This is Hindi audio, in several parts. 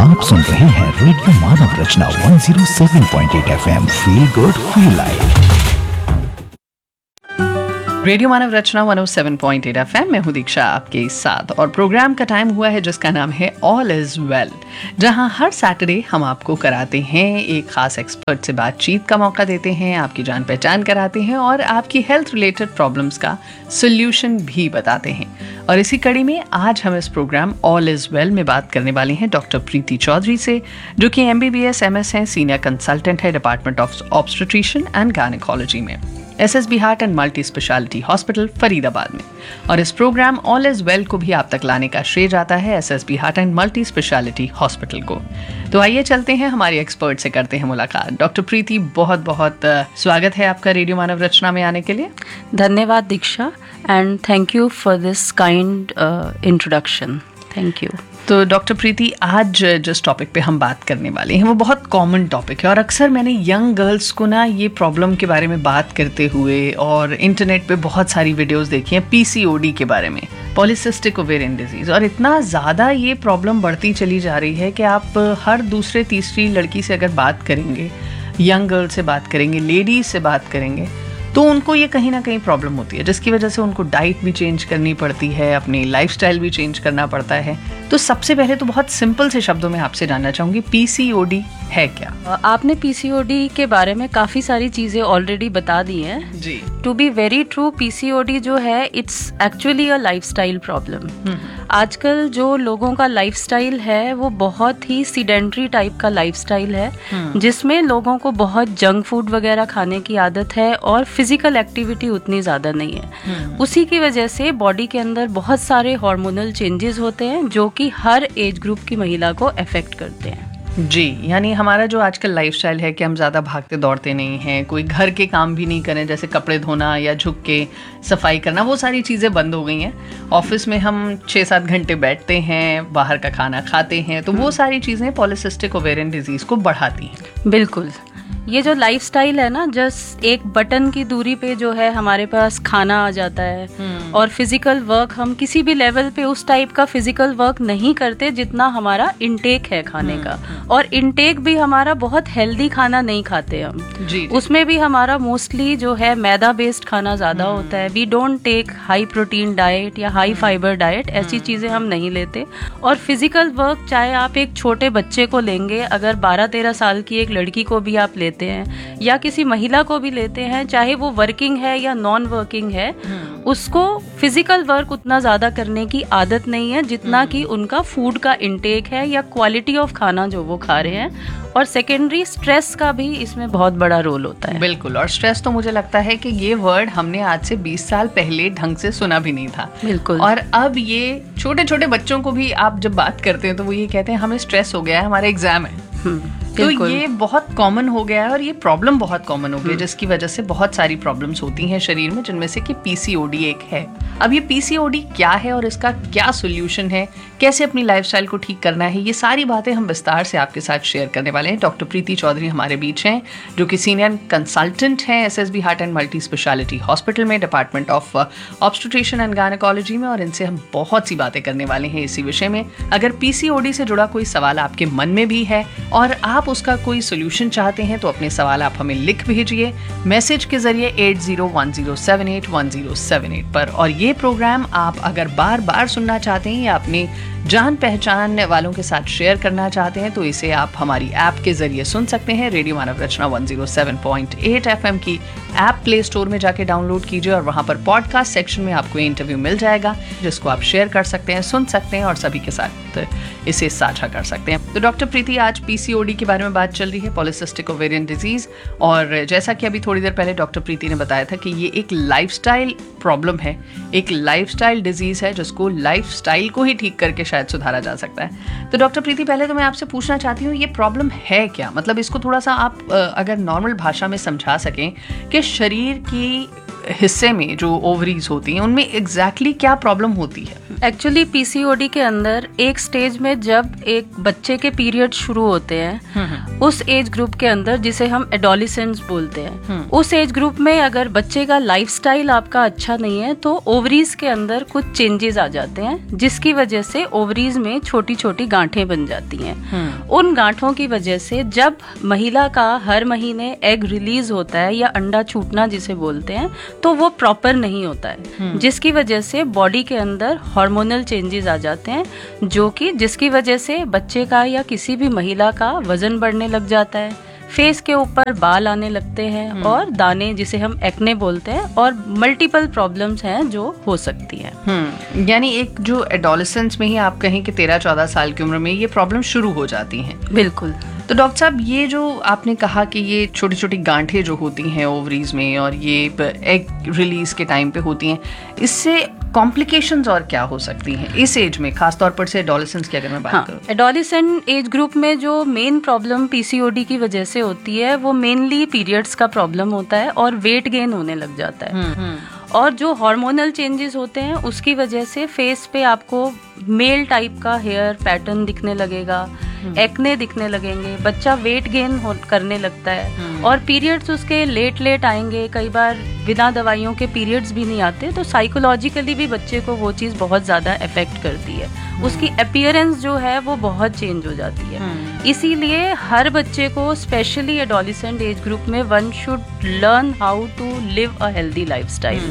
आप सुन रहे हैं रेडियो मानव रचना 107.8 FM। Feel good feel live. Radio मानव रचना 107.8 FM में हूँ दीक्षा आपके साथ, और प्रोग्राम का टाइम हुआ है जिसका नाम है ऑल इज वेल, जहाँ हर सैटरडे हम आपको कराते हैं एक खास एक्सपर्ट से बातचीत का मौका देते हैं, आपकी जान पहचान कराते हैं और आपकी हेल्थ रिलेटेड प्रॉब्लम्स का सोल्यूशन भी बताते हैं। और इसी कड़ी में आज हम इस प्रोग्राम ऑल इज वेल में बात करने वाले हैं डॉक्टर प्रीति चौधरी से, जो कि MBBS MS हैं, सीनियर कंसल्टेंट है department of obstetrician and gynaecology में, SSB heart and multi speciality hospital Faridabad में। और इस प्रोग्राम ऑल इज वेल को भी आप तक लाने का श्रेय जाता है SSB heart and multi speciality hospital को। तो आइए चलते हैं, हमारे एक्सपर्ट से करते हैं मुलाकात। डॉक्टर प्रीति, बहुत बहुत स्वागत है आपका रेडियो मानव रचना में आने के लिए। धन्यवाद दीक्षा, and thank you for this kind introduction. Thank you. तो डॉक्टर प्रीति, आज जिस टॉपिक पे हम बात करने वाले हैं वो बहुत कॉमन टॉपिक है, और अक्सर मैंने यंग गर्ल्स को ना ये प्रॉब्लम के बारे में बात करते हुए और इंटरनेट पे बहुत सारी वीडियोस देखी हैं PCOD के बारे में, पॉलीसिस्टिक ओवेरियन डिजीज़। और इतना ज़्यादा ये प्रॉब्लम बढ़ती चली जा रही है कि आप हर दूसरे तीसरी लड़की से अगर बात करेंगे, यंग गर्ल से बात करेंगे, लेडीज से बात करेंगे, तो उनको ये कहीं ना कहीं प्रॉब्लम होती है, जिसकी वजह से उनको डाइट भी चेंज करनी पड़ती है, अपनी लाइफस्टाइल भी चेंज करना पड़ता है। तो सबसे पहले तो बहुत सिंपल से शब्दों में आपसे जानना चाहूँगी, PCOD है क्या? आपने PCOD के बारे में काफ़ी सारी चीज़ें ऑलरेडी बता दी हैं जी। To be very true, PCOD जो है it's actually a lifestyle problem. आजकल जो लोगों का लाइफस्टाइल है वो बहुत ही सीडेंट्री टाइप का लाइफस्टाइल है, जिसमें लोगों को बहुत जंक फूड वगैरह खाने की आदत है और फिजिकल एक्टिविटी उतनी ज़्यादा नहीं है। उसी की वजह से बॉडी के अंदर बहुत सारे हार्मोनल चेंजेस होते हैं जो कि हर एज ग्रुप की महिला को अफेक्ट करते हैं। जी, यानी हमारा जो आजकल लाइफस्टाइल है कि हम ज़्यादा भागते दौड़ते नहीं हैं, कोई घर के काम भी नहीं करें, जैसे कपड़े धोना या झुक के सफाई करना, वो सारी चीज़ें बंद हो गई हैं। ऑफिस में हम 6-7 घंटे बैठते हैं, बाहर का खाना खाते हैं, तो वो सारी चीज़ें पॉलीसिस्टिक ओवेरियन डिजीज़ को बढ़ाती हैं। बिल्कुल, ये जो लाइफस्टाइल है ना, जस्ट एक बटन की दूरी पे जो है हमारे पास खाना आ जाता है, और फिजिकल वर्क हम किसी भी लेवल पे उस टाइप का फिजिकल वर्क नहीं करते जितना हमारा इनटेक है खाने का। और इनटेक भी हमारा बहुत हेल्दी खाना नहीं खाते हम जी। उसमें भी हमारा मोस्टली जो है मैदा बेस्ड खाना ज्यादा होता है। We don't take high protein diet या हाई फाइबर डाइट, ऐसी चीजें हम नहीं लेते। और फिजिकल वर्क, चाहे आप एक छोटे बच्चे को लेंगे, अगर 12-13 साल की एक लड़की को भी आप लेते हैं या किसी महिला को भी लेते हैं, चाहे वो वर्किंग है या नॉन वर्किंग है, उसको फिजिकल वर्क उतना ज्यादा करने की आदत नहीं है जितना कि उनका फूड का इंटेक है या क्वालिटी ऑफ खाना जो वो खा रहे हैं। और सेकेंडरी स्ट्रेस का भी इसमें बहुत बड़ा रोल होता है। बिल्कुल, और स्ट्रेस तो मुझे लगता है कि ये वर्ड हमने आज से 20 साल पहले ढंग से सुना भी नहीं था। बिल्कुल। और अब ये छोटे छोटे बच्चों को भी आप जब बात करते हैं तो वो ये कहते हैं हमें स्ट्रेस हो गया है, हमारा एग्जाम है। तो ये बहुत कॉमन हो गया है, और ये प्रॉब्लम बहुत कॉमन हो गई है, जिसकी वजह से बहुत सारी प्रॉब्लम्स होती हैं शरीर में, जिनमें से कि PCOD एक है। अब ये PCOD क्या है और इसका क्या सोल्यूशन है, कैसे अपनी लाइफस्टाइल को ठीक करना है, ये सारी बातें हम विस्तार से आपके साथ शेयर करने वाले हैं। डॉक्टर प्रीति चौधरी हमारे बीच हैं, जो कि सीनियर कंसल्टेंट हैं SSB heart and multi speciality hospital में, department of obstetrician and gynaecology में, और इनसे हम बहुत सी बातें करने वाले हैं इसी विषय में। अगर PCOD से जुड़ा कोई सवाल आपके मन में भी है और आप उसका कोई सोल्यूशन चाहते हैं, तो अपने सवाल आप हमें लिख भेजिए मैसेज के जरिए 8010781078 पर। और ये प्रोग्राम आप अगर बार बार सुनना चाहते हैं या अपने जान पहचान वालों के साथ शेयर करना चाहते हैं, तो इसे आप हमारी ऐप के जरिए सुन सकते हैं। रेडियो मानव रचना 107.8 FM की ऐप प्ले स्टोर में जाके डाउनलोड कीजिए, और वहां पर पॉडकास्ट सेक्शन में आपको इंटरव्यू मिल जाएगा, जिसको आप शेयर कर सकते हैं, सुन सकते हैं और सभी के साथ इसे साझा कर सकते हैं। तो डॉक्टर प्रीति, आज PCOD के बारे में बात चल रही है, पॉलीसिस्टिक ओवेरियन डिजीज, और जैसा कि अभी थोड़ी देर पहले डॉक्टर प्रीति ने बताया था कि ये एक लाइफस्टाइल प्रॉब्लम है, एक लाइफस्टाइल डिजीज है, जिसको लाइफस्टाइल को ही ठीक करके शायद सुधारा जा सकता है। तो डॉक्टर प्रीति, पहले तो मैं आपसे पूछना चाहती हूँ, ये प्रॉब्लम है क्या? मतलब इसको थोड़ा सा आप अगर नॉर्मल भाषा में समझा सकें कि शरीर की हिस्से में जो ओवरीज होती हैं उनमें एग्जैक्टली क्या प्रॉब्लम होती है? एक्चुअली पीसीओडी के अंदर एक स्टेज में जब एक बच्चे के पीरियड शुरू होते हैं, उस एज ग्रुप के अंदर जिसे हम एडोलिसेंट्स बोलते हैं, उस एज ग्रुप में अगर बच्चे का लाइफस्टाइल आपका अच्छा नहीं है तो ओवरीज के अंदर कुछ चेंजेस आ जाते हैं, जिसकी वजह से ओवरीज में छोटी छोटी गांठें बन जाती हैं। उन गांठों की वजह से जब महिला का हर महीने एग रिलीज होता है या अंडा छूटना जिसे बोलते हैं, तो वो प्रॉपर नहीं होता है, जिसकी वजह से बॉडी के अंदर हार्मोनल चेंजेस आ जाते हैं, जिसकी वजह से बच्चे का या किसी भी महिला का वजन बढ़ने लग जाता है, फेस के ऊपर बाल आने लगते हैं और दाने जिसे हम एक्ने बोलते हैं, और मल्टीपल प्रॉब्लम्स हैं जो हो सकती हैं। यानी एक जो एडोलेसेंस में ही आप कहें कि 13-14 साल की उम्र में ये प्रॉब्लम शुरू हो जाती हैं। बिल्कुल। तो डॉक्टर साहब, ये जो आपने कहा कि ये छोटी छोटी गांठें जो होती हैं ओवरीज में और ये एग रिलीज के टाइम पे होती हैं, इससे कॉम्प्लिकेशंस और क्या हो सकती हैं इस एज में, खासतौर पर से एडोलेसेंस की अगर मैं बात करूं? एडोलेसेंट एज ग्रुप में जो मेन प्रॉब्लम पीसीओडी की वजह से होती है वो मेनली पीरियड्स का प्रॉब्लम होता है और वेट गेन होने लग जाता है। और जो हार्मोनल चेंजेस होते हैं उसकी वजह से फेस पे आपको मेल टाइप का हेयर पैटर्न दिखने लगेगा, एक्ने दिखने लगेंगे, बच्चा वेट गेन करने लगता है, और पीरियड्स उसके लेट आएंगे, कई बार बिना दवाइयों के पीरियड्स भी नहीं आते, तो साइकोलॉजिकली भी बच्चे को वो चीज़ बहुत ज़्यादा अफेक्ट करती है। उसकी अपीयरेंस जो है वो बहुत चेंज हो जाती है। इसीलिए हर बच्चे को, स्पेशली एडोलेसेंट एज ग्रुप में, one should learn how to live a healthy lifestyle.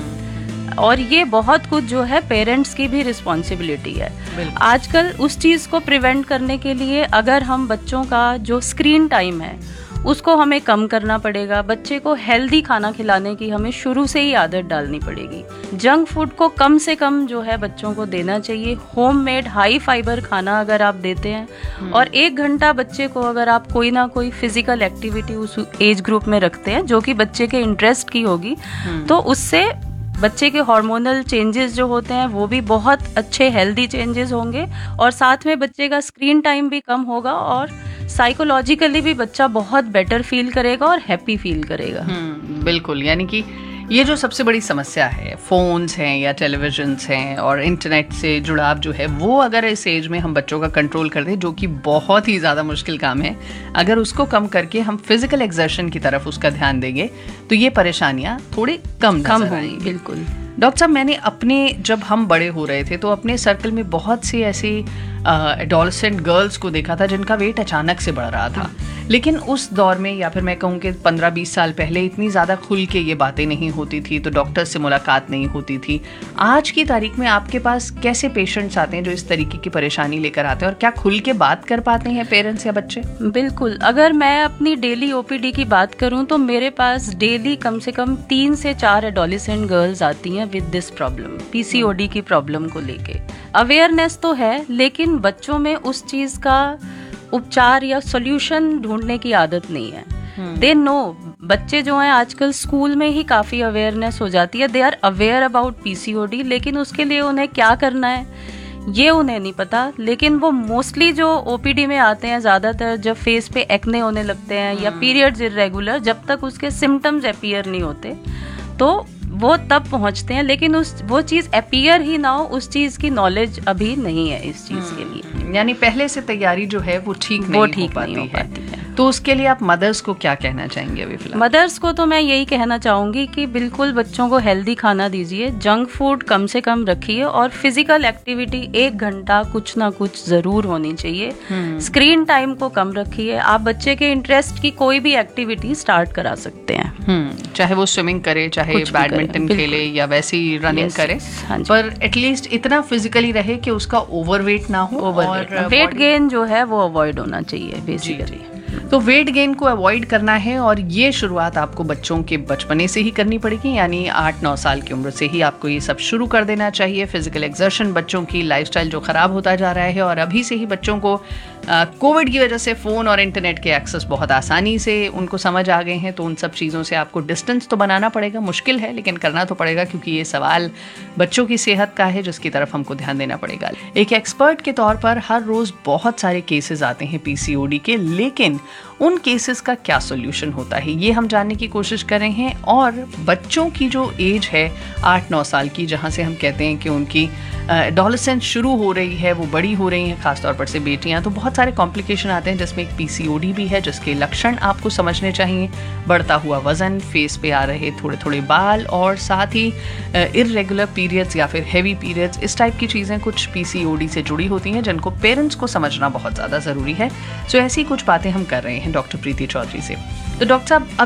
और ये बहुत कुछ जो है पेरेंट्स की भी रिस्पॉन्सिबिलिटी है। आजकल उस चीज़ को प्रिवेंट करने के लिए अगर हम बच्चों का जो स्क्रीन टाइम है उसको हमें कम करना पड़ेगा, बच्चे को हेल्दी खाना खिलाने की हमें शुरू से ही आदत डालनी पड़ेगी। जंक फूड को कम से कम जो है बच्चों को देना चाहिए। होममेड हाई फाइबर खाना अगर आप देते हैं और 1 घंटा बच्चे को अगर आप कोई ना कोई फिजिकल एक्टिविटी उस एज ग्रुप में रखते हैं जो कि बच्चे के इंटरेस्ट की होगी, तो उससे बच्चे के हार्मोनल चेंजेस जो होते हैं वो भी बहुत अच्छे हेल्दी चेंजेस होंगे, और साथ में बच्चे का स्क्रीन टाइम भी कम होगा और साइकोलॉजिकली भी बच्चा बहुत बेटर फील करेगा और हैप्पी फील करेगा। बिल्कुल। यानी कि ये जो सबसे बड़ी समस्या है, फोन्स हैं या टेलीविजन्स हैं और इंटरनेट से जुड़ाव जो है, वो अगर इस एज में हम बच्चों का कंट्रोल कर दें, जो कि बहुत ही ज़्यादा मुश्किल काम है, अगर उसको कम करके हम फिजिकल एक्सर्शन की तरफ उसका ध्यान देंगे तो ये परेशानियाँ थोड़ी कम होंगी। बिल्कुल। डॉक्टर साहब, मैंने जब हम बड़े हो रहे थे तो अपने सर्कल में बहुत सी ऐसी एडोलेसेंट गर्ल्स को देखा था जिनका वेट अचानक से बढ़ रहा था, लेकिन उस दौर में, या फिर मैं कहूँ कि 15-20 साल पहले, इतनी ज़्यादा खुल के ये बातें नहीं होती थी, तो डॉक्टर से मुलाकात नहीं होती थी। आज की तारीख में आपके पास कैसे पेशेंट्स आते हैं जो इस तरीके की परेशानी लेकर आते हैं, और क्या खुल के बात कर पाते हैं पेरेंट्स या बच्चे? बिल्कुल। अगर मैं अपनी डेली ओपीडी की बात करूं तो मेरे पास डेली कम से कम 3 से 4 एडोलेसेंट गर्ल्स आती हैं विद दिस प्रॉब्लम, पीसीओडी की प्रॉब्लम को लेके। अवेयरनेस तो है, लेकिन बच्चों में उस चीज का उपचार या सॉल्यूशन ढूंढने की आदत नहीं है। दे नो, बच्चे जो हैं आजकल स्कूल में ही काफी अवेयरनेस हो जाती है, they are aware about PCOD, लेकिन उसके लिए उन्हें क्या करना है ये उन्हें नहीं पता। लेकिन वो मोस्टली जो ओपीडी में आते हैं ज्यादातर जब फेस पे एक्ने होने लगते हैं या पीरियड्स इरेगुलर, जब तक उसके सिम्टम्स अपीयर नहीं होते तो वो तब पहुंचते हैं, लेकिन वो चीज अपीयर ही ना हो, उस चीज की नॉलेज अभी नहीं है इस चीज के लिए। यानी पहले से तैयारी जो है वो ठीक नहीं हो पाती है। तो उसके लिए आप मदर्स को क्या कहना चाहेंगे अभी फिलहाल? मदर्स को तो मैं यही कहना चाहूंगी कि बिल्कुल बच्चों को हेल्दी खाना दीजिए, जंक फूड कम से कम रखिए, और फिजिकल एक्टिविटी 1 घंटा कुछ ना कुछ जरूर होनी चाहिए। स्क्रीन टाइम को कम रखिए। आप बच्चे के इंटरेस्ट की कोई भी एक्टिविटी स्टार्ट करा सकते हैं, चाहे वो स्विमिंग करे, चाहे बैडमिंटन खेले या वैसी रनिंग करे, पर एटलीस्ट इतना फिजिकली रहे कि उसका ओवरवेट ना हो, और वेट गेन जो है वो अवॉइड होना चाहिए बेसिकली। तो वेट गेन को अवॉइड करना है, और ये शुरुआत आपको बच्चों के बचपने से ही करनी पड़ेगी, यानी 8-9 साल की उम्र से ही आपको ये सब शुरू कर देना चाहिए। फिजिकल एक्सर्शन, बच्चों की लाइफस्टाइल जो खराब होता जा रहा है, और अभी से ही बच्चों को कोविड की वजह से फ़ोन और इंटरनेट के एक्सेस बहुत आसानी से उनको समझ आ गए हैं, तो उन सब चीज़ों से आपको डिस्टेंस तो बनाना पड़ेगा, मुश्किल है लेकिन करना तो पड़ेगा, क्योंकि ये सवाल बच्चों की सेहत का है जिसकी तरफ हमको ध्यान देना पड़ेगा। एक एक्सपर्ट के तौर पर हर रोज़ बहुत सारे केसेस आते हैं पीसीओडी के, लेकिन उन केसेस का क्या सोल्यूशन होता है ये हम जानने की कोशिश कर रहे हैं। और बच्चों की जो एज है 8-9 साल की, जहाँ से हम कहते हैं कि उनकी एडोलेसेंस शुरू हो रही है, वो बड़ी हो रही हैं, खासतौर पर से बेटियां, तो बहुत सारे कॉम्प्लिकेशन आते हैं जिसमें एक पीसीओडी भी है, जिसके लक्षण आपको समझने चाहिए। बढ़ता हुआ वजन, फेस पे आ रहे थोड़े थोड़े बाल, और साथ ही इर्रेगुलर पीरियड्स या फिर हैवी पीरियड्स, इस टाइप की चीज़ें कुछ पीसीओडी से जुड़ी होती हैं जिनको पेरेंट्स को समझना बहुत ज़्यादा ज़रूरी है। सो ऐसी कुछ बातें हम कर रहे हैं डॉक्टर प्रीति चौधरी से। तो डॉक्टर साहब, अब